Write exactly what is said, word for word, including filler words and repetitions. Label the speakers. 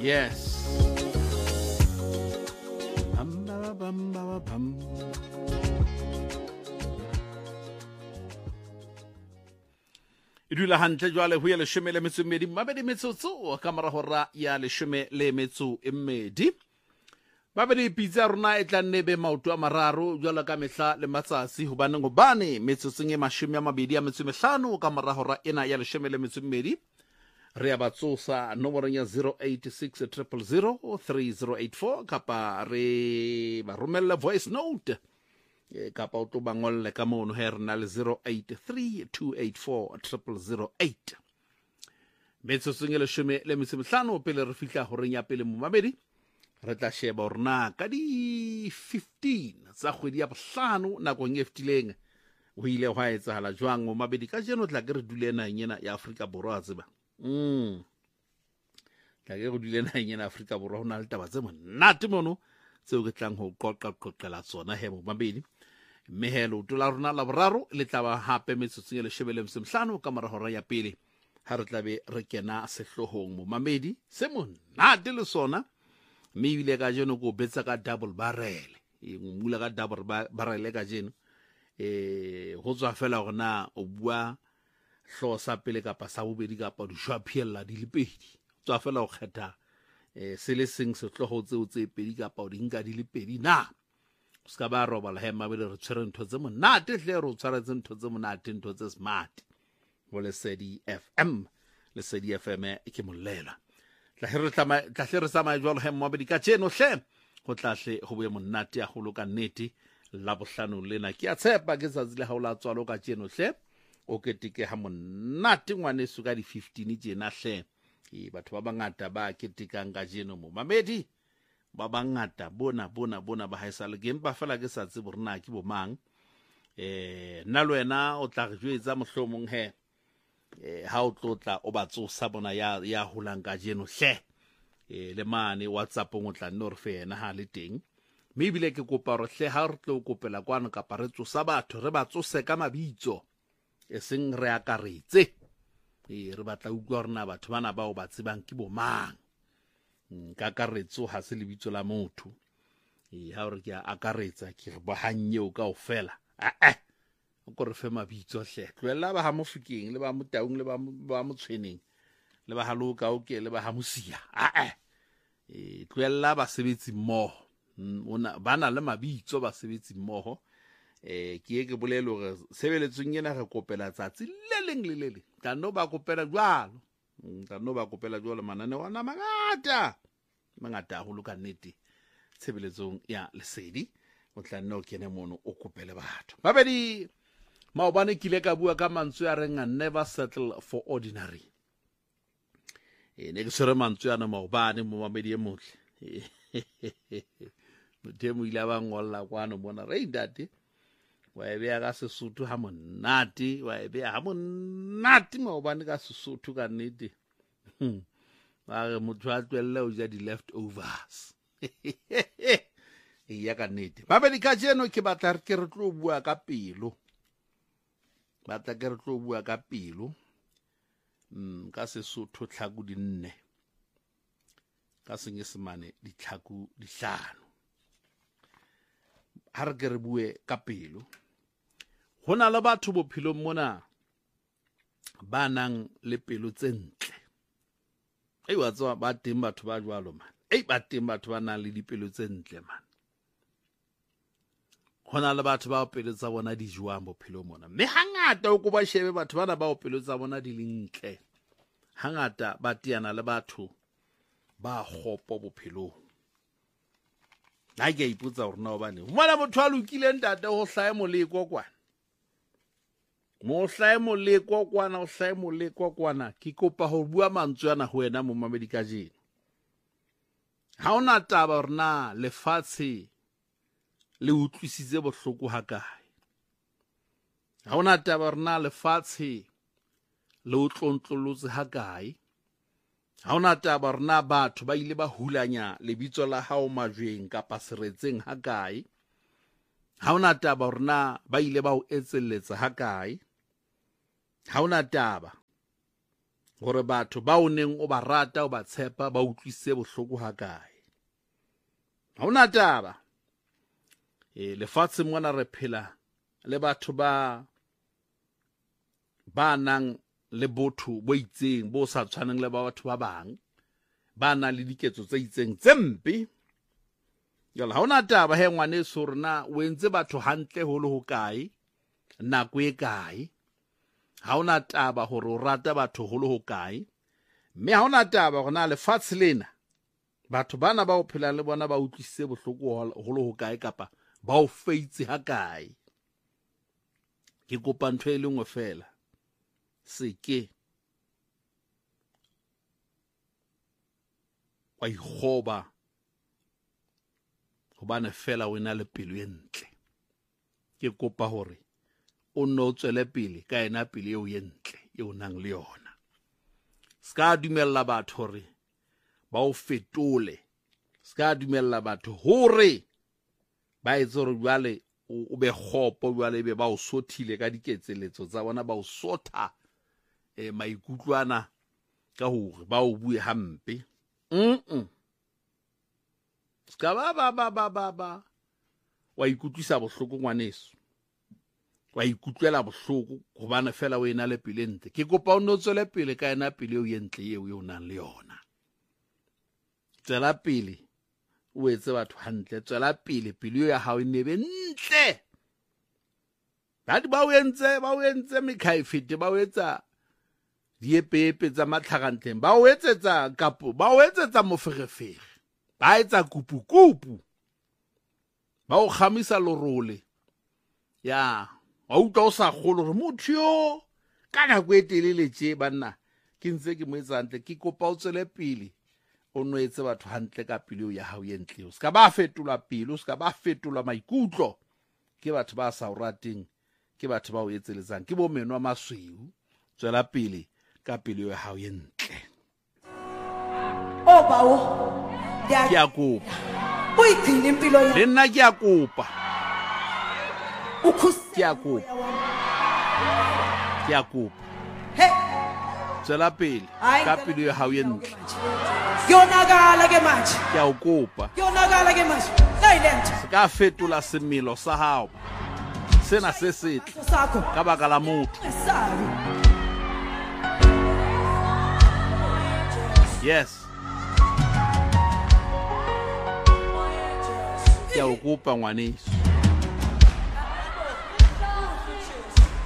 Speaker 1: Yes. Bam, ba, bam, ba, bam. E dula hantle jwale ho ya leshome le metso e mmedi mabedi metsotso ka mora hora ya leshome le metso e mmedi. Mabedi pizza rona e tla nne be maoto a mararo jwalo ka mehla le matsatsi hobane ngobane metsotsong e mashome a mabedi a metso e mehlano ka mora hora ena ya leshome le metso e mmedi. Re a batsosa nomorong ya zero eight six zero zero zero three zero eight four kapa re ba romella voice note e kapa o tlo ba ngolle ka mono he re na le zero eight three two eight four zero zero zero eight. Metsotsong e leshome le metso e mehlano pele re fihla horeng ya pele mo mabedi re tla sheba hore na ka di fifteen tsa kgwedi ya bohlano nakong e fetileng ho ile hwa etsahala jwang mo mabedi ka jeno tla ke re dule naheng ena ya Afrika Borwa tseba. Mm. Tla ke go dule naheng ena Afrika Borwa ho na le taba tse monate mono tseo ke tlang ho qoqa qoqela tsona he mo mabedi. Mme he lo tla rona la boraro le tla ba hape metsotsong e leshome le metso e mehlano ka mora hora ya pele ha re tla be re kena sehlohong mo mabedi se monate le sona. Mme ebile ka jeno ko betsa ka double barrel e ngula ka double barrel ka jeno eh ho tswa fela hore na o bua hlo sa pele kapa sa bobedi kapa di shwa phiella di le pedi tswa fela o kgetha eh se le seng se hloho tseo tse pedi kapa o di nka di le pedi na o ska ba roba la hema bele re tshwere ntho tse monate hle re tshwaretse ntho tse monate ntho tse smart mo le Lesedi F M le Lesedi F M e ke mollela tla re tla tla re sama jwalo he mo bedi ka tseno hle go tlahle go boye monate a go loka nnete la bohlano lena ke a tshepa ke tsatsi le ha o la tswalo ka tseno hle o keteke ha monate ngwane su ka di fifteen tsena hle e batho ba bangata ba ketekang ka tseno mo mamedi ba bangata bona bona bona ba haisale ke empa fela ke sa tsebo rena ke bo mang eh nna le wena o tla re jwetsa mohlomong he eh ha o tlotla o batsosa bona ya ya holang ka jeno hle eh le mane WhatsApp o tla nne re fe ena ha le teng mme bile ke kopa re hle ha re tlo kopela kwana ka re tsosa batho re batsose ka mabitso e seng re akaretse eh re batla utlwa rena batho bana ba o ba tsebang ke bo mang ka karetso ha se lebitso la motho eh ha re ke akaretsa ke re bohanyeo kaofela a a go re fe mabitso hle tloela ba ha mofikeng le ba motaung le ba ba motshweneng le ba haloka o ke le ba ha mosia a a e tloela ba sebetsi mmoho ona bana le mabitso ba sebetsi mmoho eh ke ke bolele hore sebeletsong ena re kopela tsatsi le leng le le ka no ba kopela jwalo ka no ba kopela jwalo manane wana mangata mangata ho loka nnete sebeletsong ya Lesedi o tla nne o kene mono o kopele batho mabedi maobane kile ka bua ka mantswe a reng never settle for ordinary e ne ke sere mantswe ana maobane mo mabedi e motle motemo ile ba ngolla kwana bona re date wa e bea ka Sesotho ha monate wa e bea ha monate maobane ka Sesotho ka nnete wa re motho a tlwelle o ja di leftovers e ya ka nnete mabedi ka jeno ke batla re ke re tlo bua ka pelo batla ke re tlo bua ka pelo mm ka Sesotho tlhaku di nne ka Senyesemane di tlhaku di hlano ha re ke re bue ka pelo hona le batho bophelong mona ba nang le pelo tse ntle ei wa tswa ba teng batho ba jwalo man ei ba teng batho ba nang le dipelo tse ntle man hona le batho ba pelo tsa bona di jwang bophelo mona mme hangata o ko ba shebe batho bana ba pelo tsa bona di lentle hangata ba tiana le batho ba khopo bophelo na ke ipotsa hore na obane mona motho a lokile ntate ho hlae moleko kwana mo hlae moleko kwana o hlae moleko kwana ke kopa ho bua mantswe ana ho wena mo mamedi ka jeno ha ona taba hore na lefatshe le utlwisitse bohloko ha kae ha ona taba hore na lefatshe le utlontlolotse ha kae ha ona taba hore na batho ba ile ba hulanya lebitso la hao majweng kapa seretseng ha kae ha ona taba hore na ba ile ba o etselletsa ha kae ha ona taba gore batho ba o neng o ba rata o ba tshepa ba utlwise bohloko ha kae. Ha ona taba e lefatshe mona re phela le batho ba ba nang le botho bo itseng bo sa tshwaneng le ba batho ba bang ba na le diketso tse itseng tse mpe. Jwale ha ona taba he ngwaneso rena o entse batho hantle ho le ho kae nako e kae. Ha ona taba hore o rata batho ho le ho kae, mme ha ona taba hore na lefatshe lena batho bana ba o phela le bona ba utlwisise bohloko ho le ho kae kapa ba o feitse ha kae. Ke kopa ntho e le nngwe fela, seke wa ikgoba hobane fela o ena le pelo e ntle. Ke kopa hore o no tswele pele ka ena pele eo e ntle e o nang le yona. Ska dumella batho hore ba o fetole, ska dumella batho hore ba etse hore jwale o be kgopo jwale be ba o sothile ka diketseletso tsa bona, ba o sotha e maikutlwana ka hore ba o bue hampe. mm Ska ba ba ba ba ba ba wa ikutlwisa bohloko ngwaneso, wa ikutlwela bohloko hobane fela o ena le pele ntle. Ke kopa o no tswele pele ka ena pele eo e ntle eo eo nang le yona. Tswela pele o etse batho hantle, tswela pele pele ya hao e nebe ntle. Batho ba o entse ba o entse mekhaifete, ba o etsa diepepe tsa matlhagantleng, ba o etsetsa kapo ba o etsetsa moferefere, ba etsa kupu-kupu, ba o khamisa lorole ya wa utlwa o sa kgolo re motho yo ka nako e telele tje banna ke ntse ke mo etsa hantle. Ke kopa o tswele pele o no etse batho hantle ka pele ya hao e ntle. O ska ba fetola pelo, o ska ba fetola maikutlo ke batho ba sa o rateng, ke batho ba o etseletsang, ke bo menwa masweu. Tswela pele ka pele ya hao e ntle.
Speaker 2: O bawo
Speaker 1: Ke a kopa
Speaker 2: o igcina impilo
Speaker 1: le nna, ke a kopa
Speaker 2: ukhusela
Speaker 1: ke a kopa ke a kopa
Speaker 2: he
Speaker 1: tswela pele ka pele ya hao e ntle.
Speaker 2: yonakala ke manje,
Speaker 1: Ke a o kopa
Speaker 2: yonakala ke manje silent
Speaker 1: se ka fetola semelo sa hao sena se setle
Speaker 2: sakho
Speaker 1: ka baka la motho.
Speaker 2: esabi.
Speaker 1: Yes, ke a o kopa ngwaneso.